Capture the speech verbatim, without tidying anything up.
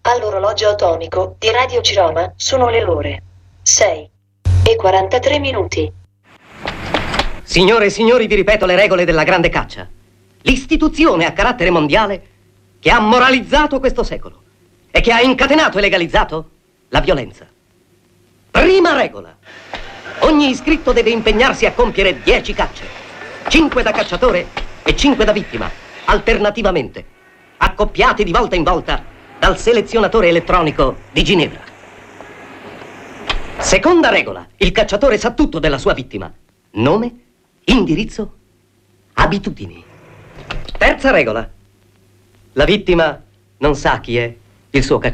All'orologio atomico di Radio Ciroma sono le ore sei e quarantatré minuti. Signore e signori, vi ripeto le regole della grande caccia. L'istituzione a carattere mondiale che ha moralizzato questo secolo e che ha incatenato e legalizzato la violenza. Prima regola. Ogni iscritto deve impegnarsi a compiere dieci cacce. Cinque da cacciatore e cinque da vittima, alternativamente, accoppiati di volta in volta dal selezionatore elettronico di Ginevra. Seconda regola. Il cacciatore sa tutto della sua vittima. Nome, indirizzo, abitudini. Terza regola. La vittima non sa chi è il suo cacciatore.